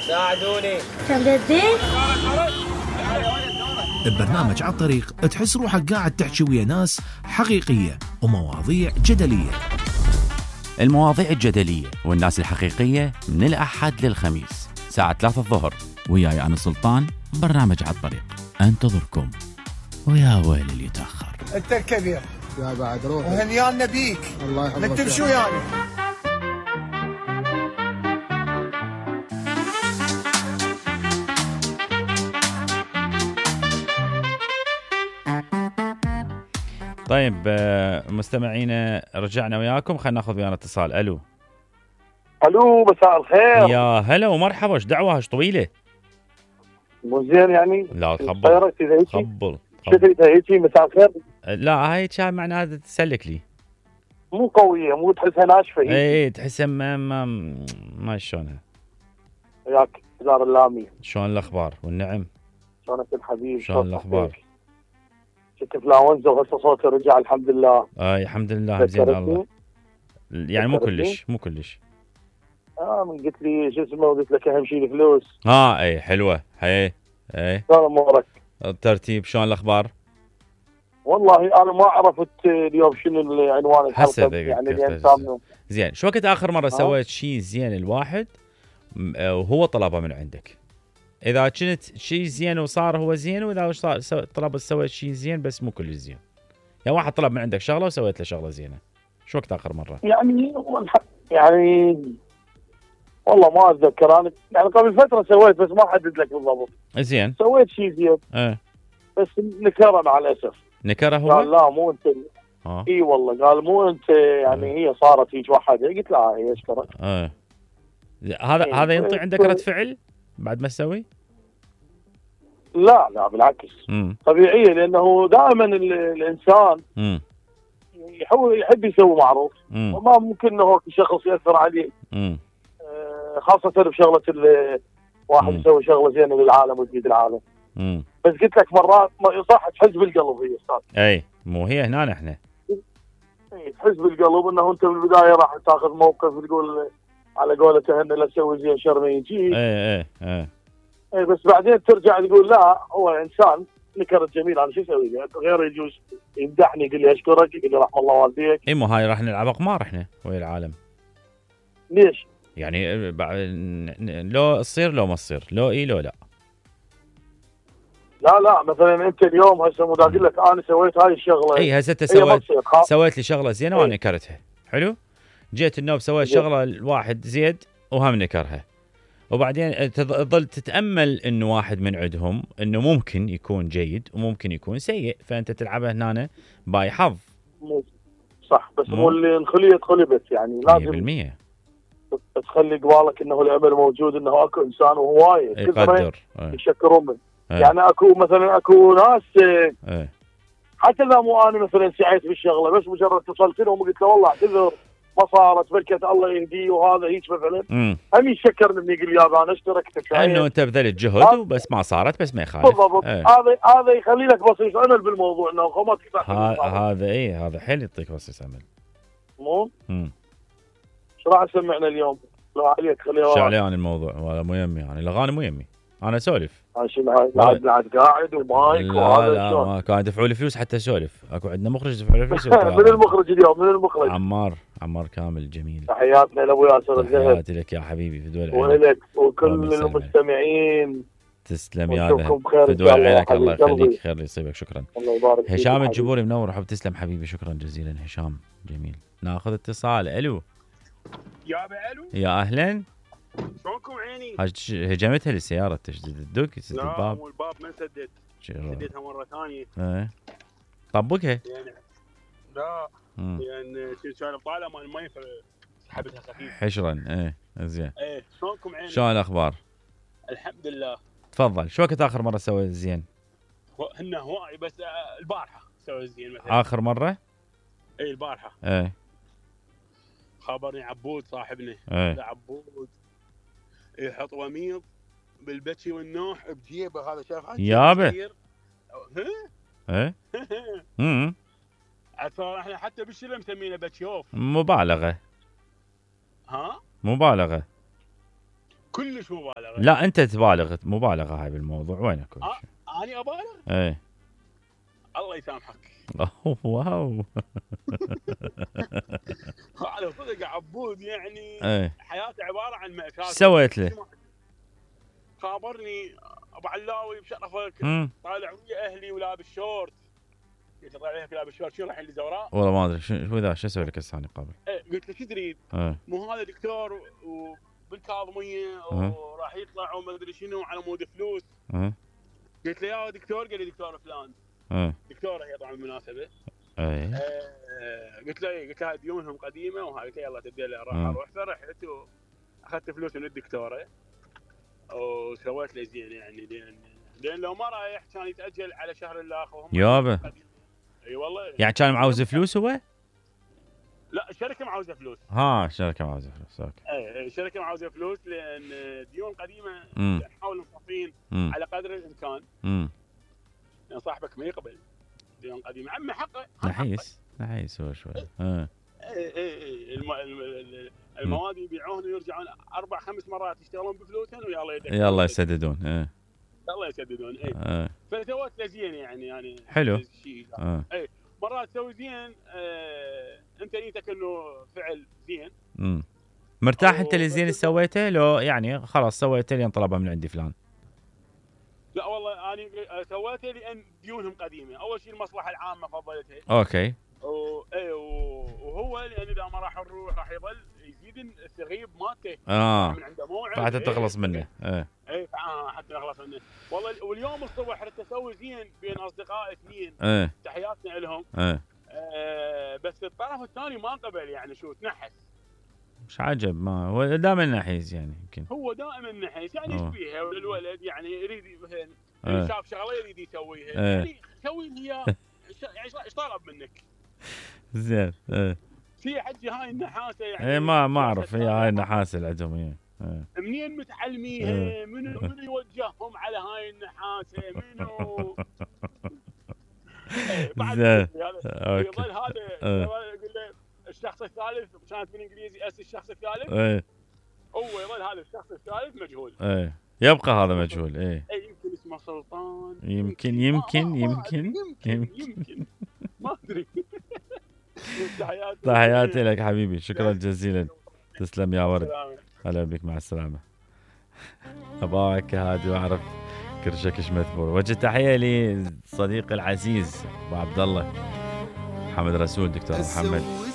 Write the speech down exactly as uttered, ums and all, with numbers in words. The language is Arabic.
ساعدوني. تمددي؟ ببرنامج على الطريق تحس روحك قاعد تحكي ويا ناس حقيقية ومواضيع جدلية. المواضيع الجدلية والناس الحقيقية من الأحد للخميس ساعة ثلاثة الظهر وياي أنا سلطان. برنامج على الطريق أنتظركم. ويا ويل اللي يتأخر. أنت الكبير يا بعد روح وهنيان بيك. الله يحفظك. ما تمشوا يعني. طيب مستمعينا رجعنا وياكم. خلينا ناخذ ويانا اتصال. الو الو مساء الخير. يا هلا ومرحبا. ايش دعوه ايش طويله؟ مو زين يعني. لا تخبل تخبل شفت هيك مساء الخير. لا هاي كان معناها تسلك لي. مو قويه مو تحسها ناشفه. اي اي تحسها ما ما ما شلونها. وياك زار اللامي. شلون الاخبار والنعم؟ شلونك الحبيب؟ شلون الاخبار؟ شفت فلاونزا وهسه صوتي رجع الحمد لله. اي الحمد لله زين الله. يعني مو كلش مو كلش. اه من قلت لي شو اسمه وقلت لك اهم شيء الفلوس. ها اي حلوه هي اي. شلون امورك؟ الترتيب شلون الاخبار؟ والله انا ما عرفت اليوم شنو العنوان الحلقه يعني اليوم. زين شو وقت اخر مره سويت شيء زين الواحد وهو طلبه من عندك؟ اذا كنت شيء زين وصار هو زين، واذا طلب سويت شيء زين بس مو كل زين. يعني واحد طلب من عندك شغله وسويت له شغله زينه. شو وقت اخر مره؟ يعني يعني والله ما اتذكر انا يعني قبل فتره سويت بس ما احدد لك بالضبط. زين سويت شيء زين ايه بس نكره مع الاسف. نكره هو؟ قال لا مو انت. اه اي والله قال مو انت يعني اه. هي صارت هيك وحده. قلت لا هي اشكرك. اه هذا ايه. هذا ينطي عندك رد فعل بعد ما تسوي؟ لا لا بالعكس. مم. طبيعيه لانه دائما الانسان مم. يحب يسوي معروف مم. وما ممكن انه شخص ياثر عليه. آه خاصه بشغله واحد يسوي شغله زينه للعالم وتفيد العالم. مم. بس قلت لك مرات صح تحس بالقلب هي استاذ. اي مو هي هنا احنا تحس بالقلب انه انت بالبدايه راح تاخذ موقف تقول على قولته انه لا تسوي زين شر ما يجي. اي اي اي اي بس بعدين ترجع تقول لا هو انسان نكرت جميل انا شو اسوي غير يجوز يمدحني يقول لي اشكرك يقول لي رحم الله والديك. اي مو هاي راح نلعب قمار احنا ويا العالم. ليش؟ يعني لو تصير لو ما تصير لو اي لو لا. لا لا مثلا انت اليوم هسه مو اقول لك انا سويت هاي الشغله. اي هسه انت سويت سويت لي شغله زينه وانا نكرتها. حلو. جيت النوب سويت شغله الواحد زيد وهم نكرها. وبعدين تظل تتامل انه واحد من عندهم انه ممكن يكون جيد وممكن يكون سيء، فانت تلعبها هنا باي حظ. صح بس مو اللي الخليه تخلبت يعني لازم مية بالمية تخلي قبالك انه الامل موجود انه اكو انسان وهوايه يقدر يشكرون منه. أه. يعني اكو مثلا اكو ناس أه. حتى اذا مو انا مثلا سعيت بالشغله بس مجرد اتصلت لهم وقلت له والله اعتذر ما صارت بركه الله يهديه وهذا هيك مثلا هم يشكرني من يقول يا انا اشتركت انه انت بذلت جهد وبس ما صارت بس ما يخالف. بالضبط. هذا هذا يخلي لك بصيص امل بالموضوع انه ما تكفى. هذا اي هذا حيل يعطيك بصيص امل. مو امم شو راح تسمعنا اليوم؟ لو عليك خليها شو علي عن الموضوع ولا مو يمي يعني الاغاني مو يمي انا اسولف. قاعد قاعد قاعد ومايك وهذا لا لا ما كان يدفعوا لي فلوس حتى اسولف. اكو عندنا مخرج يدفع لي فلوس. من المخرج اليوم من المخرج؟ عمار عمار كامل جميل. تحياتنا لابو ياسر الذهب. تحياتي لك يا حبيبي في دول عينك ولك وكل المستمعين. تسلم يا ذهب في دول عينك الله يخليك خير يصيبك. شكرا. الله يبارك فيك. هشام الجبوري منور وحب تسلم حبيبي شكرا جزيلا هشام جميل. ناخذ اتصال. الو يا الو يا اهلا شلونكم عيني؟ هجمتها للسيارة تشدد الدق يسد الباب. لا مو الباب ما سدد سددتها مرة ثانية. ايه طبقها يعني لا يعني كان طالع مال المي فسحبتها خفيف حشرا. ايه زين. ايه شلونكم عيني؟ شلون الاخبار؟ الحمد لله. تفضل. شو وقت اخر مرة سويت زين؟ هن هواي بس البارحة سويت زين مثلا. اخر مرة؟ ايه البارحة. ايه خبرني عبود صاحبنا. ايه عبود يحط وميض بالبتشي والنوح بجيبه هذا شاف يابا. ايه امم اصلا احنا حتى بالشله مسمينه بتشوف. مبالغه. ها مبالغه. كلش مبالغه. لا انت تبالغ مبالغه هاي بالموضوع. وينك؟ آه اني ابالغ؟ ايه الله يسامحك. اوه واو. على صدق عبود يعني ايه حياتي عباره عن مأساة. ايش سويت له؟ خابرني ابو علاوي بشرفك طالع ويا اهلي ولابس شورت. قلت له طالع لابس شورت شو رايحين لزوراء؟ والله ما ادري شو ذا شو اسوي لك هسه انا قبل. ايه قلت له شو تريد؟ ايه مو هذا دكتور وبالكاظميه وراح يطلع وما ادري شنو على مود فلوس. ايه قلت له يا دكتور. قال لي دكتور فلان. ايه دكتوره هي طبعا بالمناسبه. ايه آه قلت له قلت لها ديونهم قديمه وهاي. قلت له يلا تبدي له راح اروح. فرحت واخذت فلوس من الدكتوره وسويت له زين يعني. لان لان لو ما رايح كان يتاجل على شهر الاخر. يابا اي والله. يعني كان معوز فلوس هو؟ لا الشركه معوزه فلوس. ها الشركه معوزه فلوس. اوكي. اي الشركه معوزه فلوس لان ديون قديمه نحاول نصفين على قدر الامكان. امم لان صاحبك ما يقبل ديون قديمه. عمي حقه نحيس نحيس هو شوي. اه اي اي الم... المواد يبيعون ويرجعون اربع خمس مرات يشتغلون بفلوسهم ويلا يلا يسددون. ايه يلا يسددون. اي اه فسويت له زين يعني يعني حلو. اه اي مرات تسوي زين. آه... انت نيتك انه فعل زين. امم مرتاح انت للزين اللي سويته لو يعني خلاص سويته لين طلبه من عندي فلان؟ لا والله انا سويته لان ديونهم قديمه. اول شيء المصلحه العامه فضلتها. اوكي. و... اي وهو لان اذا ما راح نروح راح يظل يزيد التغيب مالته. اه من عنده موعد حتى تخلص منه. ايه اي حتى نخلص منه والله. واليوم الصبح رحت اسوي زين بين اصدقاء اثنين. ايه تحياتنا لهم. ايه آه بس الطرف الثاني ما قبل يعني. شو تنحس. مش عجب. ما هو دائما نحيس يعني. يمكن هو دائما نحيس يعني. ايش فيها الولد يعني يريد مثلا اه. شاف شغله يريد يسويها. اه. يعني سوي هي يعني ايش طلب منك؟ زين. ايه في حجي هاي النحاسه يعني. ايه ما ما اعرف هي هاي النحاسه اللي عندهم. ايه اه. منين متعلميها؟ منو منو يوجههم على هاي النحاسه؟ منو؟ زين. يظل هذا يقول له الشخص الثالث كانت بالانجليزي اس الشخص الثالث. ايه هو يظل هذا الشخص الثالث مجهول. ايه يبقى هذا مجهول. ايه اي يمكن اسمه سلطان. يمكن يمكن يمكن يمكن يمكن ما ادري. تحياتي لك حبيبي. شكرا جزيلا. تسلم يا ورد. هلا بك. مع السلامه. اباك هادي واعرف كرشك ايش مثبور. وجه تحيه لي صديقي العزيز ابو عبد الله محمد رسول. دكتور محمد